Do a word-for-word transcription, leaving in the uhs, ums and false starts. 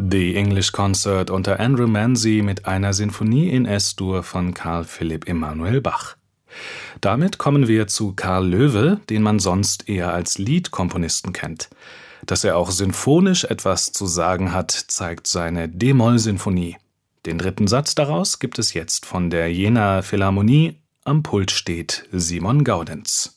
The English Concert unter Andrew Manze mit einer Sinfonie in Es-Dur von Carl Philipp Emanuel Bach. Damit kommen wir zu Carl Loewe, den man sonst eher als Liedkomponisten kennt. Dass er auch sinfonisch etwas zu sagen hat, zeigt seine D-Moll-Sinfonie. Den dritten Satz daraus gibt es jetzt von der Jenaer Philharmonie. Am Pult steht Simon Gaudenz.